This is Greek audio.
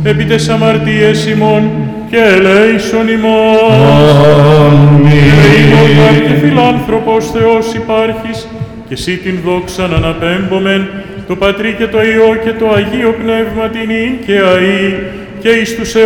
επί τες αμαρτίες ημών και ελέησον ημών. Αμήν. Και φιλάνθρωπος Θεός υπάρχεις, και εσύ την δόξαν αναπέμπομεν, το Πατρί και το Υιό και το Αγίο Πνεύμα την και αεί, και εις τους